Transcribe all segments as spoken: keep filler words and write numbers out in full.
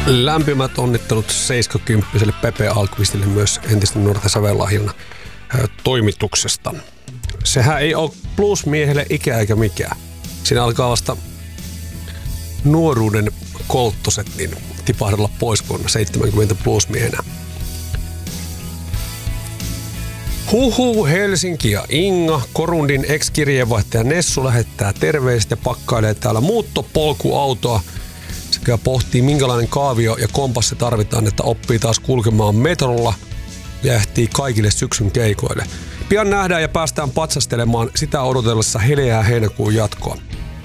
Lämpimät onnittelut seitsemänkymmentälle Pepe Alkvistille myös entisten nuorten sävellahjana toimituksesta. Sehän ei ole bluesmiehelle ikä eikä mikään. Siinä alkaa vasta nuoruuden kolttoset niin tipahdella pois vuonna seitsemänkymmentä bluesmiehenä. Huhu, Helsinki ja Inga. Korundin ex-kirjeenvaihtaja Nessu lähettää terveiset ja pakkailee täällä muuttopolkuautoa sekä pohtii minkälainen kaavio ja kompassi tarvitaan, että oppii taas kulkemaan metrolla ja ehtii kaikille syksyn keikoille. Pian nähdään ja päästään patsastelemaan sitä odotellessa heleää heinäkuun jatkoa.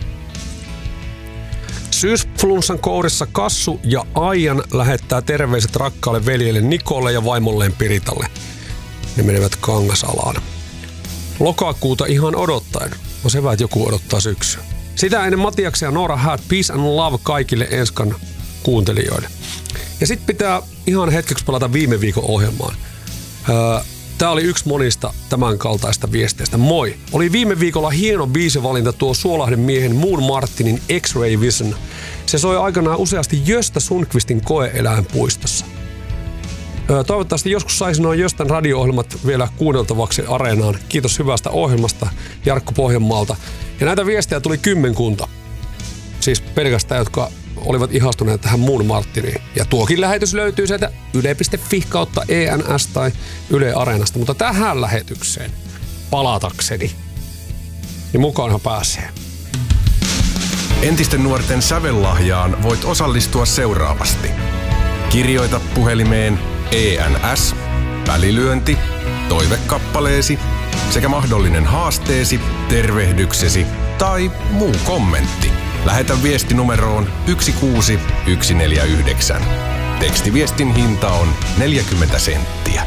Syysflunssan kourissa Kassu ja Aijan lähettää terveiset rakkaalle veljelle Nikolle ja vaimolleen Piritalle. Ne menevät Kangasalaan. Lokakuuta ihan odottaen. On se hyvä, että joku odottaa syksyä. Sitä ennen Matiaksen ja Noora Häät, Peace and Love kaikille Enskan kuuntelijoille. Ja sit pitää ihan hetkeksi palata viime viikon ohjelmaan. Öö, Tää oli yksi monista tämän kaltaista viesteistä. Moi! Oli viime viikolla hieno biisivalinta tuo Suolahden miehen Moon Martinin X-Ray Vision. Se soi aikanaan useasti Jöstä Sundqvistin koe-eläinpuistossa. Toivottavasti joskus saisi noin Jöstän radio-ohjelmat vielä kuunneltavaksi Areenaan. Kiitos hyvästä ohjelmasta Jarkko Pohjanmaalta. Ja näitä viestejä tuli kymmenkunta. Siis pelkästään, jotka olivat ihastuneet tähän Moon Martiniin. Ja tuokin lähetys löytyy sieltä yle piste fi kautta E N S tai Yle Areenasta. Mutta tähän lähetykseen palatakseni, niin mukaanhan pääsee. Entisten nuorten sävellahjaan voit osallistua seuraavasti. Kirjoita puhelimeen E N S, välilyönti, toivekappaleesi sekä mahdollinen haasteesi, tervehdyksesi tai muu kommentti. Lähetä viesti numeroon yksi kuusi yksi neljä yhdeksän. Tekstiviestin hinta on neljäkymmentä senttiä.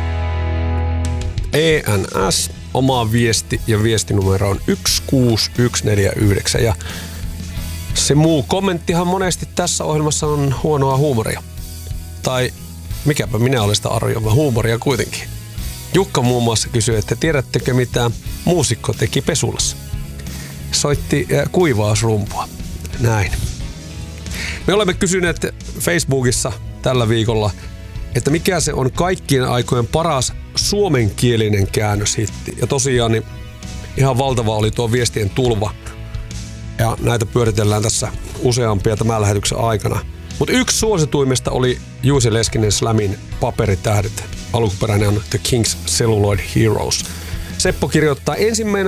E N S, oma viesti ja viestinumero on yksi kuusi yksi neljä yhdeksän. Ja se muu kommenttihan monesti tässä ohjelmassa on huonoa huumoria. Tai mikäpä minä olen sitä arvioimaan, huumoria kuitenkin. Jukka muun muassa kysyi, että tiedättekö mitä muusikko teki Pesulassa? Soitti kuivausrumpua. Näin. Me olemme kysyneet Facebookissa tällä viikolla, että mikä se on kaikkien aikojen paras suomenkielinen käännöshitti. Ja tosiaan niin ihan valtava oli tuo viestien tulva. Ja näitä pyöritellään tässä useampia tämän lähetyksen aikana. Mutta yksi suosituimmista oli Juuse Leskinen Slamin Paperitähdet. Alkuperäinen on The King's Celluloid Heroes. Seppo kirjoittaa ensimmäinen